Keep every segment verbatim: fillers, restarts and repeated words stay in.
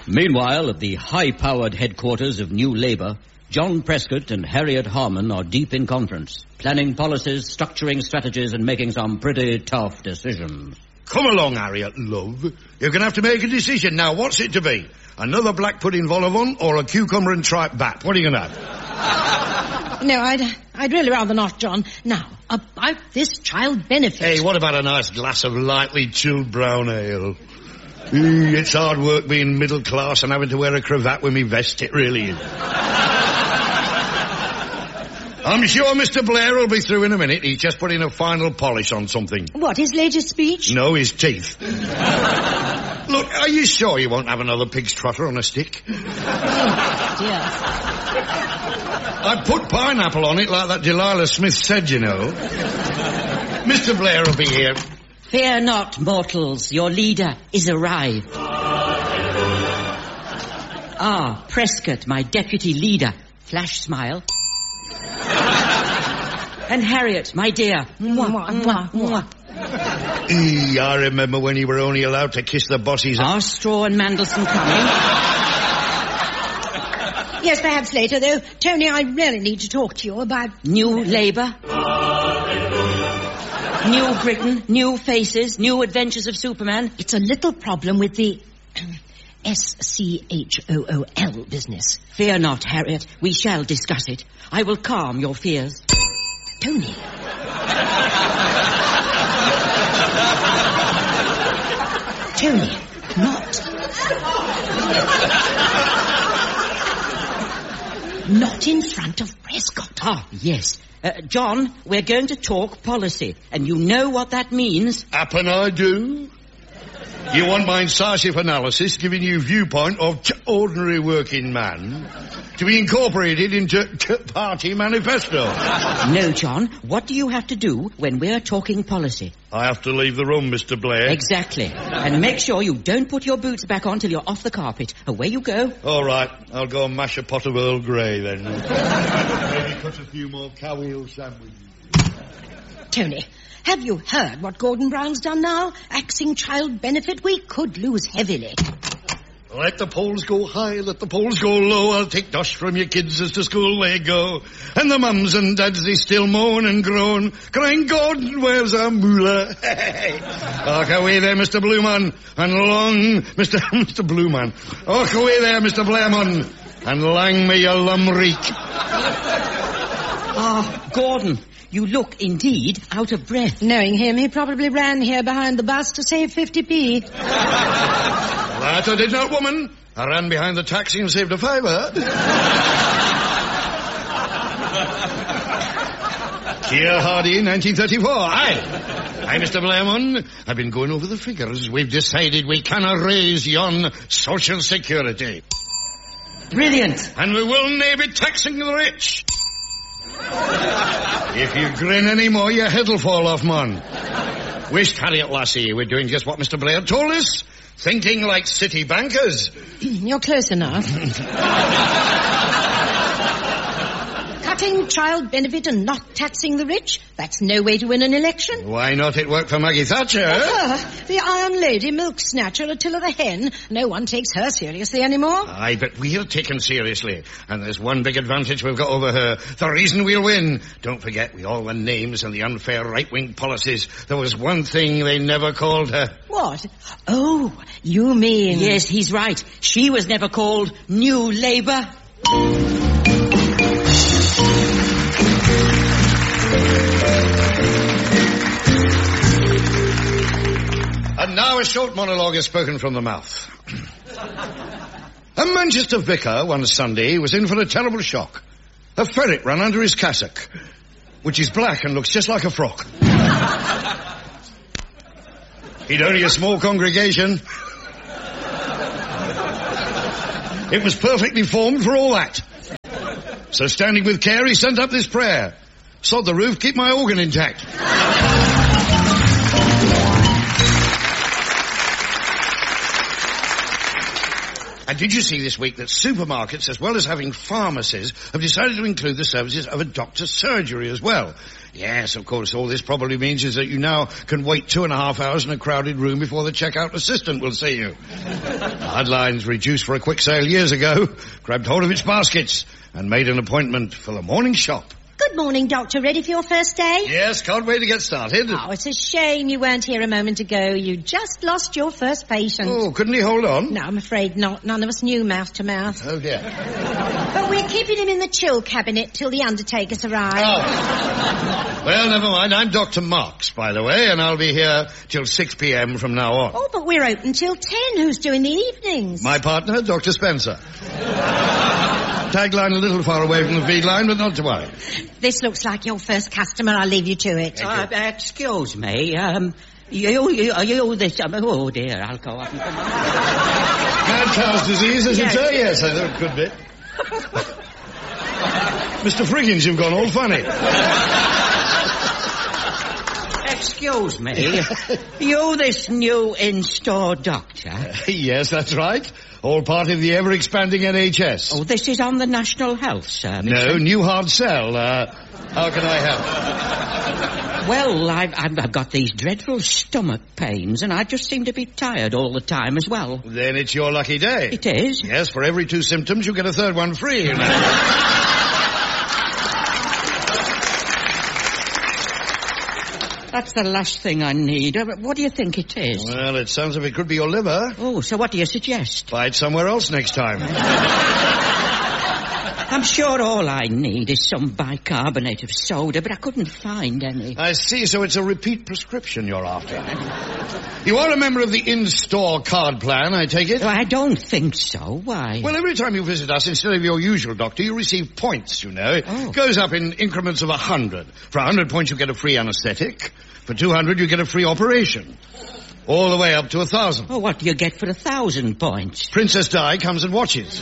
Meanwhile, at the high-powered headquarters of New Labour, John Prescott and Harriet Harman are deep in conference, planning policies, structuring strategies, and making some pretty tough decisions. Come along, Harriet, love. You're going to have to make a decision now. What's it to be? Another black pudding vol au vent or a cucumber and tripe bat? What are you going to have? No, I'd I'd really rather not, John. Now, about this child benefit. Hey, what about a nice glass of lightly chilled brown ale? Mm, it's hard work being middle class and having to wear a cravat with me vest, it really is. I'm sure Mister Blair will be through in a minute. He's just putting a final polish on something. What, his latest speech? No, his teeth. Look, are you sure you won't have another pig's trotter on a stick? Oh, dear. I put pineapple on it like that Delilah Smith said, you know. Mister Blair will be here. Fear not, mortals, your leader is arrived. Ah, Prescott, my deputy leader. Flash smile. And Harriet, my dear. Mwah, mwah, mwah. Eee, I remember when you were only allowed to kiss the boss's... Are Straw and Mandelson coming? Yes, perhaps later, though. Tony, I really need to talk to you about... New Labour. New Britain, new faces, new adventures of Superman. It's a little problem with the S C H O O L business. Fear not, Harriet. We shall discuss it. I will calm your fears. Tony. Tony, not... Not in front of Prescott. Ah, yes. Uh, John, we're going to talk policy, and you know what that means. Happen I do. You want my incisive analysis, giving you viewpoint of t- ordinary working man, to be incorporated into t- party manifesto? No, John. What do you have to do when we're talking policy? I have to leave the room, Mister Blair. Exactly. And make sure you don't put your boots back on till you're off the carpet. Away you go. All right. I'll go and mash a pot of Earl Grey, then. Maybe cut a few more cow heel sandwiches. Tony, have you heard what Gordon Brown's done now? Axing child benefit, we could lose heavily. Let the polls go high, let the polls go low. I'll take dust from your kids as to school they go. And the mums and dads, they still moan and groan, crying, Gordon, where's our moolah? Hark away there, Mister Blueman, and long, Mister Mister Blueman. Hark away there, Mister Blairmon, and lang me your lumreek. Ah, Gordon, you look indeed out of breath. Knowing him, he probably ran here behind the bus to save fifty p. That I did not, woman. I ran behind the taxi and saved a fiver. Keir Hardie, nineteen thirty-four. Aye. Aye, Mister Blairmon. I've been going over the figures. We've decided we cannot raise yon social security. Brilliant. And we will nae be taxing the rich. If you grin any more, your head'll fall off, man. Wisht, Harriet Lassie, we're doing just what Mister Blair told us. Thinking like city bankers. You're close enough. Cutting child benefit and not taxing the rich? That's no way to win an election. Why not? It worked for Maggie Thatcher. Uh, the Iron Lady, Milk Snatcher, Attila the Hen. No one takes her seriously anymore. Aye, but we're taken seriously. And there's one big advantage we've got over her. The reason we'll win. Don't forget, with all the names and the unfair right-wing policies, there was one thing they never called her. What? Oh, you mean... Yes, he's right. She was never called New Labour. And now a short monologue is spoken from the mouth. A Manchester vicar one Sunday was in for a terrible shock. A ferret ran under his cassock, which is black and looks just like a frock. He'd only a small congregation. It was perfectly formed for all that. So standing with care, he sent up this prayer. Sod the roof, keep my organ intact. And did you see this week that supermarkets, as well as having pharmacies, have decided to include the services of a doctor's surgery as well? Yes, of course, all this probably means is that you now can wait two and a half hours in a crowded room before the checkout assistant will see you. Hardlines reduced for a quick sale years ago, grabbed hold of its baskets and made an appointment for the morning shop. Good morning, Doctor. Ready for your first day? Yes, can't wait to get started. Oh, it's a shame you weren't here a moment ago. You just lost your first patient. Oh, couldn't he hold on? No, I'm afraid not. None of us knew mouth to mouth. Oh, dear. But we're keeping him in the chill cabinet till the undertakers arrive. Oh. Well, never mind. I'm Doctor Marks, by the way, and I'll be here till six p.m. from now on. Oh, but we're open till ten. Who's doing the evenings? My partner, Doctor Spencer. Tagline a little far away from the feed line, but not to worry. This looks like your first customer. I'll leave you to it. Uh, excuse me, um, you, you, you, this, um, oh dear, I'll go up and come on. Mad cow's disease, I should Yes. say? Yes, I thought it could be. Mister Friggins, you've gone all funny. Excuse me, you this new in-store doctor? Yes, that's right. All part of the ever-expanding N H S. Oh, this is on the National Health Service. No, new hard sell. Uh, how can I help? Well, I've, I've, I've got these dreadful stomach pains, and I just seem to be tired all the time as well. Then it's your lucky day. It is? Yes, for every two symptoms, you get a third one free, you know. That's the last thing I need. Uh, What do you think it is? Well, it sounds as if it could be your liver. Oh, so what do you suggest? Buy it somewhere else next time. I'm sure all I need is some bicarbonate of soda, but I couldn't find any. I see, so it's a repeat prescription you're after. You are a member of the in-store card plan, I take it? Oh, I don't think so. Why? Well, every time you visit us, instead of your usual doctor, you receive points, you know. It Oh. goes up in increments of a hundred. For a hundred points, you get a free anesthetic. For two hundred, you get a free operation. All the way up to a thousand. Oh, what do you get for a thousand points? Princess Di comes and watches.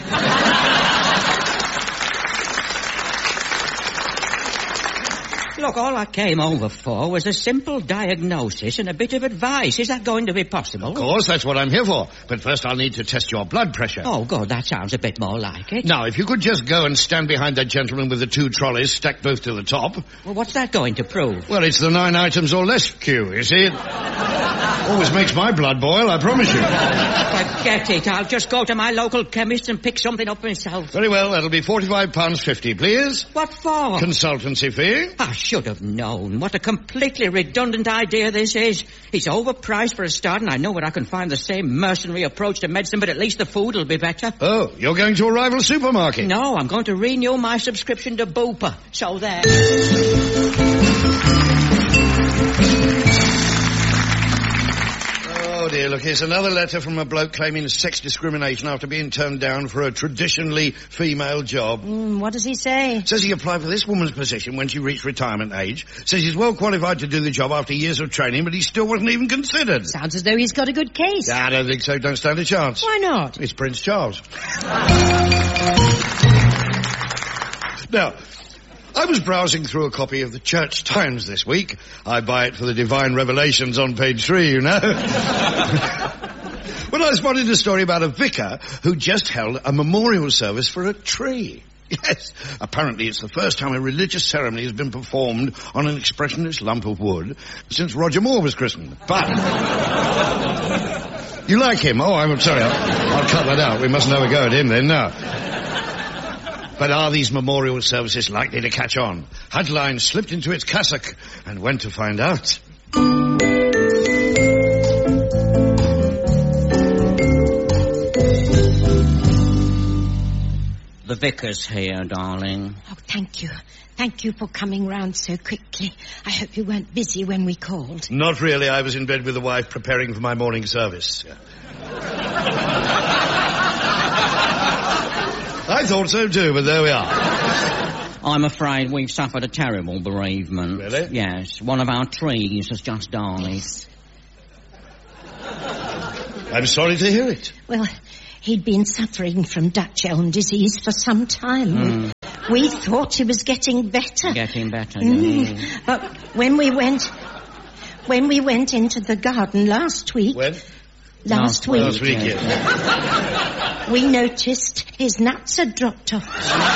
Look, all I came over for was a simple diagnosis and a bit of advice. Is that going to be possible? Of course, that's what I'm here for. But first I'll need to test your blood pressure. Oh, good. That sounds a bit more like it. Now, if you could just go and stand behind that gentleman with the two trolleys stacked both to the top. Well, what's that going to prove? Well, it's the nine items or less queue, you see. It always makes my blood boil, I promise you. Forget it. I'll just go to my local chemist and pick something up myself. Very well, that'll be forty-five pounds fifty, please. What for? Consultancy fee. I should have known. What a completely redundant idea this is. It's overpriced for a start, and I know where I can find the same mercenary approach to medicine, but at least the food will be better. Oh, you're going to a rival supermarket? No, I'm going to renew my subscription to Bupa. So there. Oh, dear, look, here's another letter from a bloke claiming sex discrimination after being turned down for a traditionally female job. Mm, what does he say? Says he applied for this woman's position when she reached retirement age. Says he's well qualified to do the job after years of training, but he still wasn't even considered. Sounds as though he's got a good case. I don't think so. Don't stand a chance. Why not? It's Prince Charles. Now, I was browsing through a copy of the Church Times this week. I buy it for the divine revelations on page three, you know. When I spotted a story about a vicar who just held a memorial service for a tree. Yes, apparently it's the first time a religious ceremony has been performed on an expressionist lump of wood since Roger Moore was christened. But... You like him? Oh, I'm sorry. I'll, I'll cut that out. We mustn't have a go at him then, no. But are these memorial services likely to catch on? Hudline slipped into its cassock and went to find out. The vicar's here, darling. Oh, thank you. Thank you for coming round so quickly. I hope you weren't busy when we called. Not really. I was in bed with the wife preparing for my morning service. I thought so too, but there we are. I'm afraid we've suffered a terrible bereavement. Really? Yes. One of our trees has just died. I'm sorry to hear it. Well, he'd been suffering from Dutch elm disease for some time. Mm. We thought he was getting better. Getting better. Mm. Yeah. But when we went... When we went into the garden last week... When? last Last week. Last week, yes. We noticed his nuts had dropped off.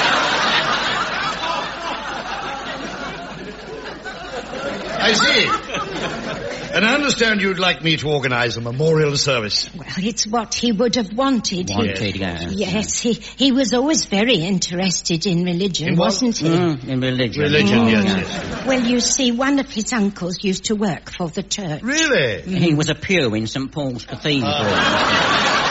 I see. And I understand you'd like me to organise a memorial service. Well, it's what he would have wanted. He- Wanted, yes. Yes, he, he was always very interested in religion, In what? wasn't he? Mm, in religion. Religion, Oh, yes, yes. Well, you see, one of his uncles used to work for the church. Really? He was a pew in St Paul's Cathedral.